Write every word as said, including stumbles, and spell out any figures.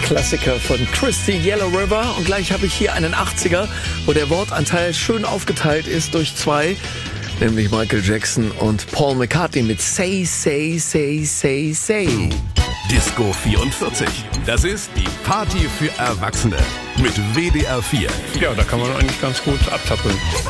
Klassiker von Christy Yellow River. Und gleich habe ich hier einen achtziger, wo der Wortanteil schön aufgeteilt ist durch zwei, nämlich Michael Jackson und Paul McCartney mit Say, Say, Say, Say, Say. Disco vierundvierzig. Das ist die Party für Erwachsene mit W D R vier. Ja, da kann man eigentlich ganz gut abtappeln.